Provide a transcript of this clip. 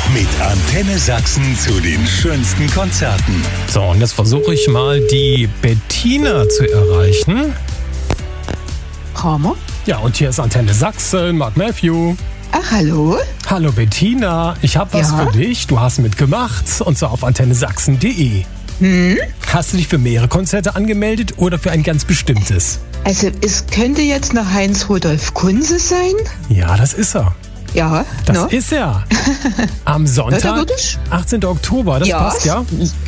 Mit Antenne Sachsen zu den schönsten Konzerten. So, und jetzt versuche ich mal die Bettina zu erreichen. Kramer? Ja, und hier ist Antenne Sachsen, Mark Matthew. Ach, hallo? Hallo Bettina, ich habe was für dich. Du hast mitgemacht, und zwar auf antennesachsen.de. Hast du dich für mehrere Konzerte angemeldet oder für ein ganz bestimmtes? Also, es könnte jetzt noch Heinz-Rudolf Kunze sein? Ja, das ist er. Ja, Das ist er. Am Sonntag, wirklich? 18. Oktober, das Ja. passt ja.